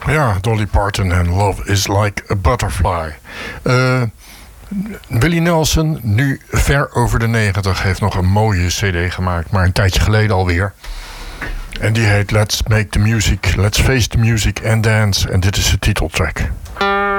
Ja, Dolly Parton en Love is Like a Butterfly. Willie Nelson, nu ver over de 90, heeft nog een mooie cd gemaakt. Maar een tijdje geleden alweer. En die heet Let's Make the Music, Let's Face the Music and Dance. En dit is de titeltrack.